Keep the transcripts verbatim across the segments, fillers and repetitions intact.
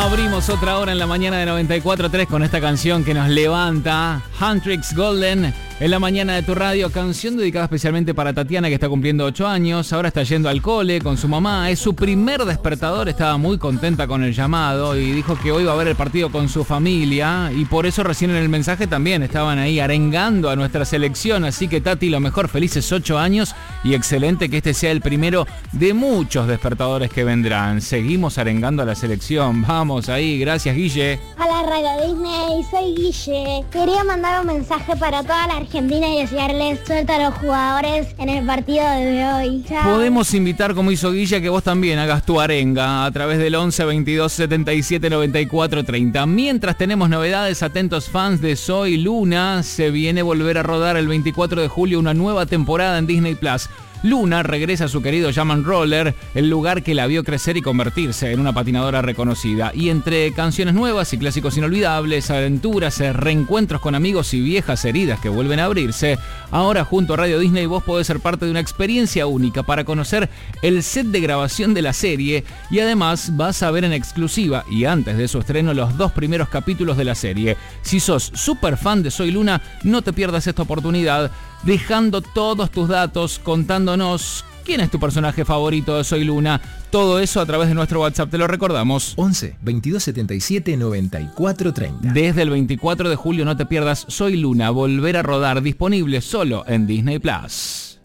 Abrimos otra hora en la mañana de noventa y cuatro punto tres con esta canción que nos levanta. Huntrix Golden en la mañana de tu radio. Canción dedicada especialmente para Tatiana, que está cumpliendo ocho años. Ahora está yendo al cole con su mamá. Es su primer despertador. Estaba muy contenta con el llamado y dijo que hoy va a ver el partido con su familia. Y por eso recién en el mensaje también estaban ahí arengando a nuestra selección. Así que Tati, lo mejor, felices ocho años y excelente que este sea el primero de muchos despertadores que vendrán. Seguimos arengando a la selección. Vamos ahí, gracias Guille. Hola Radio Disney, soy Guille. Quería mandar un mensaje para toda la Argentina y desearles suerte a los jugadores en el partido de hoy. Chao. Podemos invitar, como hizo Guille, a que vos también hagas tu arenga a través del once veintidós setenta y siete noventa y cuatro treinta. Mientras tenemos novedades, atentos fans de Soy Luna, se viene a volver a rodar el veinticuatro de julio una nueva temporada en Disney Plus. Luna regresa a su querido Jam and Roller, el lugar que la vio crecer y convertirse en una patinadora reconocida. Y entre canciones nuevas y clásicos inolvidables, aventuras, reencuentros con amigos y viejas heridas que vuelven a abrirse, ahora junto a Radio Disney vos podés ser parte de una experiencia única para conocer el set de grabación de la serie y además vas a ver en exclusiva y antes de su estreno los dos primeros capítulos de la serie. Si sos súper fan de Soy Luna, no te pierdas esta oportunidad dejando todos tus datos, contándonos quién es tu personaje favorito de Soy Luna. Todo eso a través de nuestro WhatsApp, te lo recordamos. once veintidós setenta y siete noventa y cuatro treinta. Desde el veinticuatro de julio no te pierdas Soy Luna, volver a rodar, disponible solo en Disney Plus.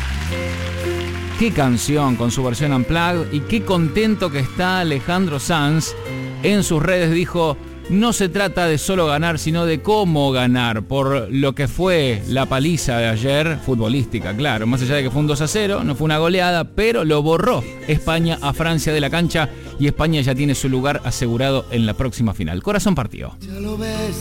Qué canción con su versión Unplugged y qué contento que está Alejandro Sanz. En sus redes dijo: no se trata de solo ganar, sino de cómo ganar, por lo que fue la paliza de ayer, futbolística, claro, más allá de que fue un dos a cero, no fue una goleada, pero lo borró España a Francia de la cancha y España ya tiene su lugar asegurado en la próxima final. Corazón partido.